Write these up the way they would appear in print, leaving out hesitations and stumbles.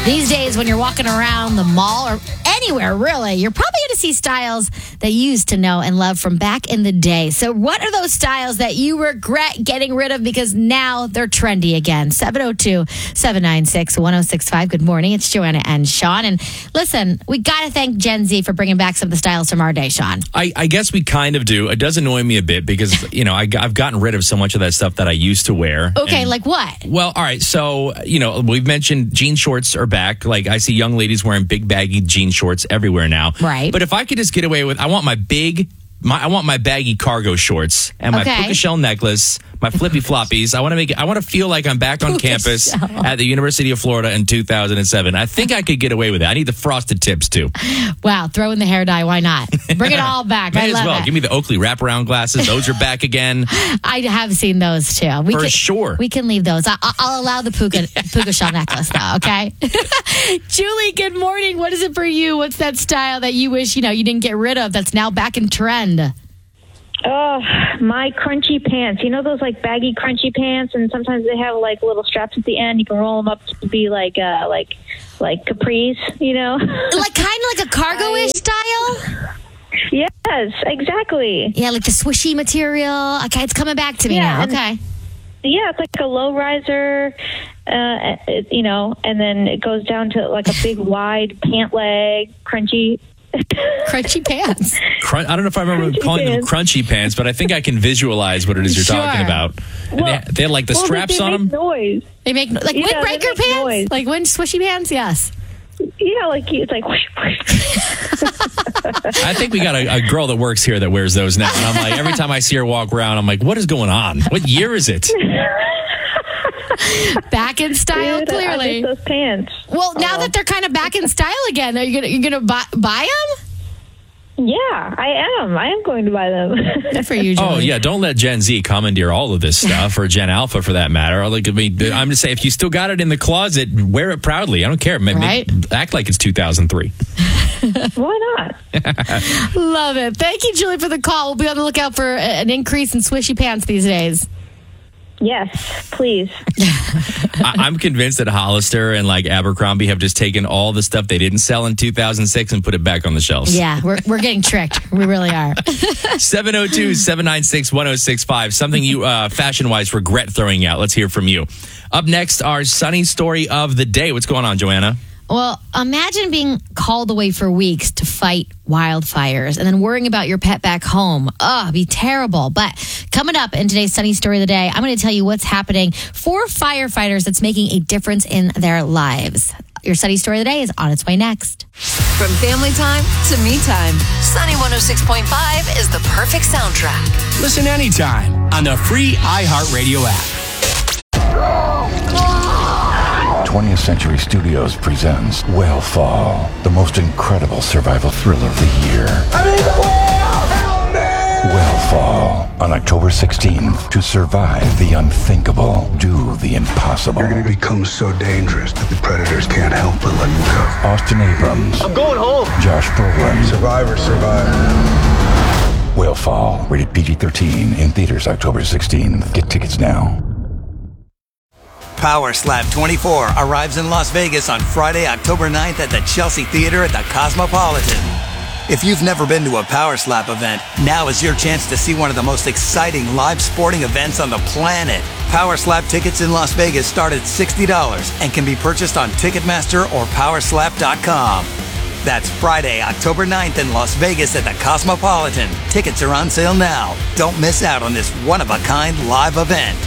These days, when you're walking around the mall or anywhere, really, you're probably going to see styles that you used to know and love from back in the day. So what are those styles that you regret getting rid of because now they're trendy again? 702-796-1065. Good morning. It's Joanna and Sean. And listen, we got to thank Gen Z for bringing back some of the styles from our day, Sean. I guess we kind of do. It does annoy me a bit because, I've gotten rid of so much of that stuff that I used to wear. Okay, like what? Well, all right. So, we've mentioned jean shorts are back. Like, I see young ladies wearing big baggy jean shorts everywhere now. Right. But if I could just get away with, I want my baggy cargo shorts and my puka shell necklace, my flippy floppies. I want to feel like I'm back on campus at the University of Florida in 2007. I think I could get away with it. I need the frosted tips too. Wow, throw in the hair dye. Why not? Bring it all back. May I love as well. it. Give me the Oakley wraparound glasses. Those are back again. I have seen those too. Sure. We can leave those. I'll allow the puka shell necklace though, okay? Julie, good morning. What is it for you? What's that style that you wish, you didn't get rid of that's now back in trend? Oh, my crunchy pants. You know those like baggy crunchy pants, and sometimes they have like little straps at the end. You can roll them up to be like capris, Like kind of like a cargo-ish style? Yes, exactly. Yeah, like the swishy material. Okay, it's coming back to me now. Okay. Yeah, it's like a low riser, and then it goes down to like a big wide pant leg, crunchy pants. I don't know if I remember calling them crunchy pants, but I think I can visualize what it is you're talking about. Well, they had like the straps on them. Noise. They make like windbreaker pants, noise. Like wind swishy pants. Yes. Yeah, it's like. Whoosh, whoosh. I think we got a girl that works here that wears those now, and I'm like, every time I see her walk around, I'm like, what is going on? What year is it? Back in style, Dude, clearly. I miss those pants. Well, now that they're kind of back in style again, are you gonna buy them? Yeah, I am going to buy them. Good for you, Julie. Oh, yeah. Don't let Gen Z commandeer all of this stuff, or Gen Alpha for that matter. I'm just saying, if you still got it in the closet, wear it proudly. I don't care. Right? Act like it's 2003. Why not? Love it. Thank you, Julie, for the call. We'll be on the lookout for an increase in swishy pants these days. Yes, please. I'm convinced that Hollister and like Abercrombie have just taken all the stuff they didn't sell in 2006 and put it back on the shelves. Yeah, we're getting tricked. We really are. 702-796-1065. Something you fashion-wise regret throwing out. Let's hear from you. Up next, our sunny story of the day. What's going on, Joanna? Well, imagine being called away for weeks to fight wildfires and then worrying about your pet back home. It'd be terrible. But coming up in today's Sunny Story of the Day, I'm going to tell you what's happening for firefighters that's making a difference in their lives. Your Sunny Story of the Day is on its way next. From family time to me time, Sunny 106.5 is the perfect soundtrack. Listen anytime on the free iHeartRadio app. 20th Century Studios presents Whale the most incredible survival thriller of the year. Whale on October 16th. To survive the unthinkable, do the impossible. You're going to become so dangerous that the predators can't help but let you go. Austin Abrams. I'm going home. Josh Brolin. Survivor, survive. Whale rated PG-13 in theaters October 16th. Get tickets now. Power Slap 24 arrives in Las Vegas on Friday, October 9th at the Chelsea Theater at the Cosmopolitan. If you've never been to a Power Slap event, now is your chance to see one of the most exciting live sporting events on the planet. Power Slap tickets in Las Vegas start at $60 and can be purchased on Ticketmaster or Powerslap.com. That's Friday, October 9th in Las Vegas at the Cosmopolitan. Tickets are on sale now. Don't miss out on this one-of-a-kind live event.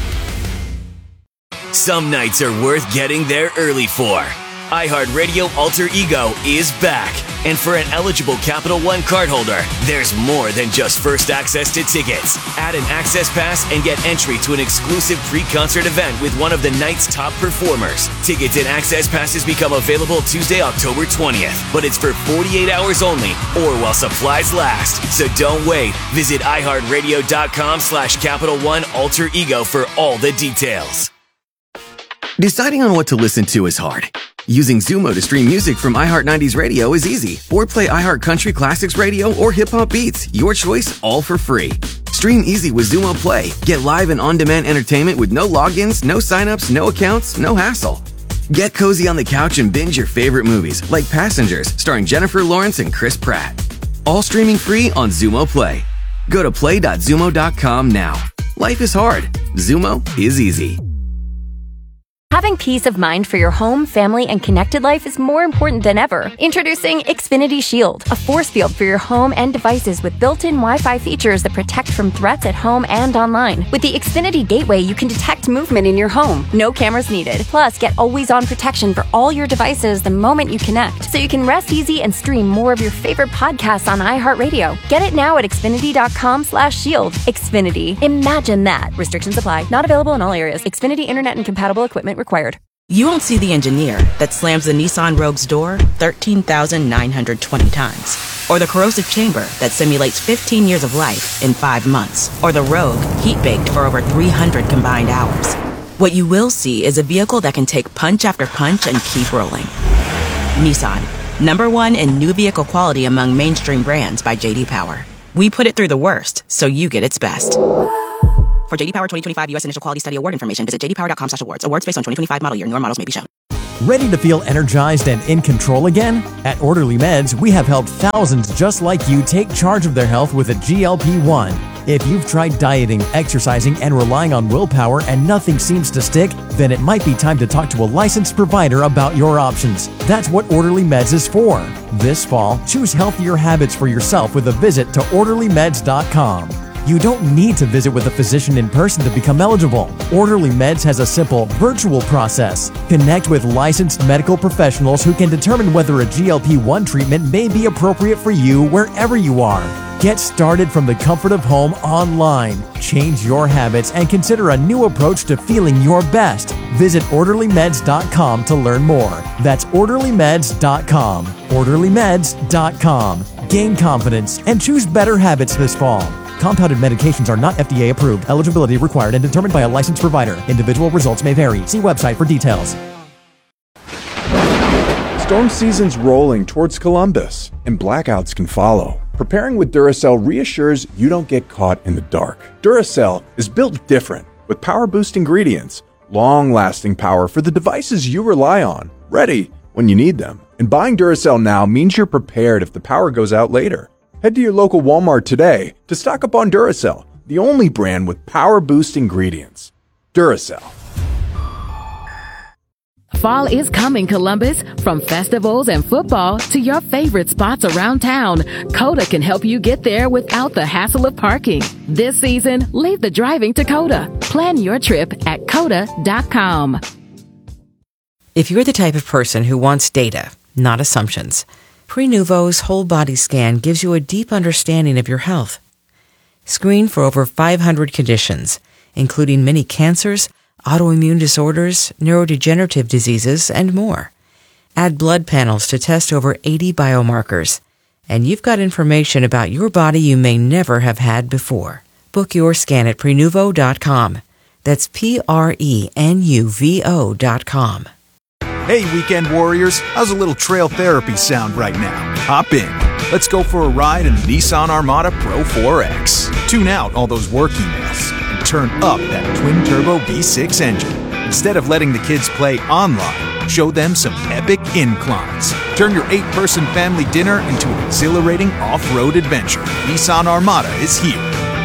Some nights are worth getting there early for. iHeartRadio Alter Ego is back. And for an eligible Capital One cardholder, there's more than just first access to tickets. Add an access pass and get entry to an exclusive pre-concert event with one of the night's top performers. Tickets and access passes become available Tuesday, October 20th. But it's for 48 hours only or while supplies last. So don't wait. Visit iHeartRadio.com/Capital One Alter Ego for all the details. Deciding on what to listen to is hard. Using Zumo to stream music from iHeart 90s Radio is easy. Or play iHeart Country Classics Radio or Hip Hop Beats. Your choice, all for free. Stream easy with Zumo Play. Get live and on-demand entertainment with no logins, no signups, no accounts, no hassle. Get cozy on the couch and binge your favorite movies like Passengers, starring Jennifer Lawrence and Chris Pratt. All streaming free on Xumo Play. Go to play.xumo.com now. Life is hard. Xumo is easy. Having peace of mind for your home, family, and connected life is more important than ever. Introducing Xfinity Shield, a force field for your home and devices with built-in Wi-Fi features that protect from threats at home and online. With the Xfinity Gateway, you can detect movement in your home. No cameras needed. Plus, get always-on protection for all your devices the moment you connect, so you can rest easy and stream more of your favorite podcasts on iHeartRadio. Get it now at Xfinity.com/shield. Xfinity. Imagine that. Restrictions apply. Not available in all areas. Xfinity Internet and compatible equipment required. You won't see the engineer that slams the Nissan Rogue's door 13,920 times. Or the corrosive chamber that simulates 15 years of life in 5 months. Or the Rogue heat-baked for over 300 combined hours. What you will see is a vehicle that can take punch after punch and keep rolling. Nissan, #1 in new vehicle quality among mainstream brands by J.D. Power. We put it through the worst, so you get its best. For J.D. Power 2025 U.S. Initial Quality Study Award information, visit jdpower.com/awards. Awards based on 2025 model year. Newer models may be shown. Ready to feel energized and in control again? At Orderly Meds, we have helped thousands just like you take charge of their health with a GLP-1. If you've tried dieting, exercising, and relying on willpower and nothing seems to stick, then it might be time to talk to a licensed provider about your options. That's what Orderly Meds is for. This fall, choose healthier habits for yourself with a visit to orderlymeds.com. You don't need to visit with a physician in person to become eligible. Orderly Meds has a simple, virtual process. Connect with licensed medical professionals who can determine whether a GLP-1 treatment may be appropriate for you wherever you are. Get started from the comfort of home online. Change your habits and consider a new approach to feeling your best. Visit orderlymeds.com to learn more. That's orderlymeds.com. orderlymeds.com. Gain confidence and choose better habits this fall. Compounded medications are not FDA approved. Eligibility required and determined by a licensed provider. Individual results may vary. See website for details. Storm season's rolling towards Columbus, and blackouts can follow. Preparing with Duracell reassures you don't get caught in the dark. Duracell is built different, with power-boost ingredients, long-lasting power for the devices you rely on, ready when you need them. And buying Duracell now means you're prepared if the power goes out later. Head to your local Walmart today to stock up on Duracell, the only brand with power-boost ingredients. Duracell. Fall is coming, Columbus. From festivals and football to your favorite spots around town, Coda can help you get there without the hassle of parking. This season, leave the driving to Coda. Plan your trip at Coda.com. If you're the type of person who wants data, not assumptions, Prenuvo's whole body scan gives you a deep understanding of your health. Screen for over 500 conditions, including many cancers, autoimmune disorders, neurodegenerative diseases, and more. Add blood panels to test over 80 biomarkers. And you've got information about your body you may never have had before. Book your scan at Prenuvo.com. That's Prenuvo.com. Hey, weekend warriors, how's a little trail therapy sound right now? Hop in. Let's go for a ride in the Nissan Armada Pro 4X. Tune out all those work emails and turn up that twin-turbo V6 engine. Instead of letting the kids play online, show them some epic inclines. Turn your 8-person family dinner into an exhilarating off-road adventure. Nissan Armada is here.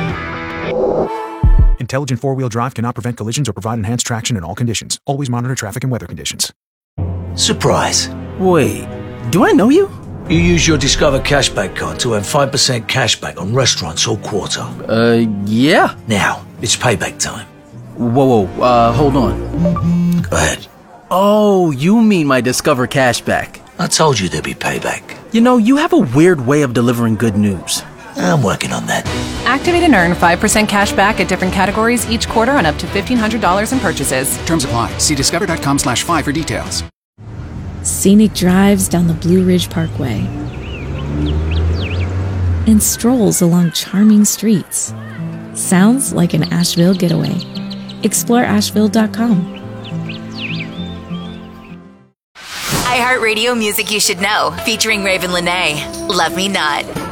Intelligent four-wheel drive cannot prevent collisions or provide enhanced traction in all conditions. Always monitor traffic and weather conditions. Surprise. Wait, do I know you? You use your Discover Cashback card to earn 5% cashback on restaurants all quarter. Yeah. Now, it's payback time. Whoa, hold on. Go ahead. Oh, you mean my Discover Cashback. I told you there'd be payback. You know, you have a weird way of delivering good news. I'm working on that. Activate and earn 5% cash back at different categories each quarter on up to $1,500 in purchases. Terms apply. See discover.com/5 for details. Scenic drives down the Blue Ridge Parkway and strolls along charming streets. Sounds like an Asheville getaway. Explore Asheville.com. iHeartRadio Music You Should Know, featuring Raven Lenae. Love Me Not.